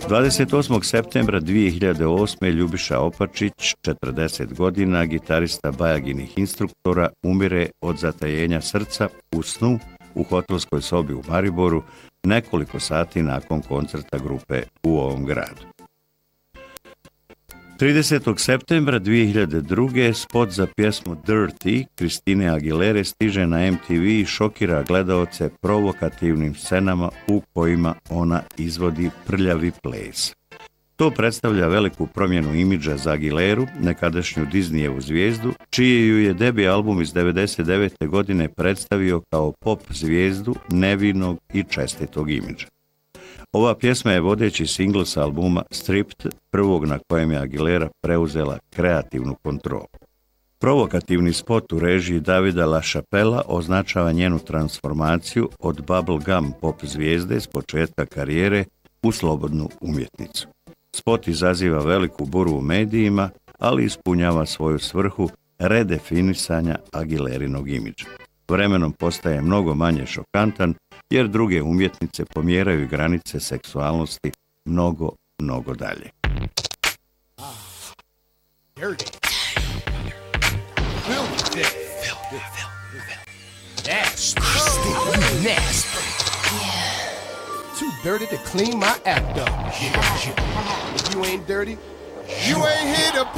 28. septembra 2008. Ljubiša Opačić, 40 godina, gitarista Bajaginih instruktora, umire od zatajenja srca u snu u hotelskoj sobi u Mariboru nekoliko sati nakon koncerta grupe u ovom gradu. 30. septembra 2002. spot za pjesmu Dirty Christine Aguilere stiže na MTV i šokira gledaoce provokativnim scenama u kojima ona izvodi prljavi ples. To predstavlja veliku promjenu imidža za Aguileru, nekadašnju Disneyevu zvijezdu, čiji ju je debi album iz 1999. godine predstavio kao pop zvijezdu nevinog i čestitog imidža. Ova pjesma je vodeći singl s albuma Stripped, prvog na kojem je Aguilera preuzela kreativnu kontrolu. Provokativni spot u režiji Davida LaChapella označava njenu transformaciju od bubblegum pop zvijezde s početka karijere u slobodnu umjetnicu. Spot izaziva veliku buru u medijima, ali ispunjava svoju svrhu redefinisanja Aguilerinog imidža. Vremenom postaje mnogo manje šokantan, jer druge umjetnice pomjeraju granice seksualnosti mnogo dalje. Too dirty to clean my act up. If you ain't dirty, you ain't here to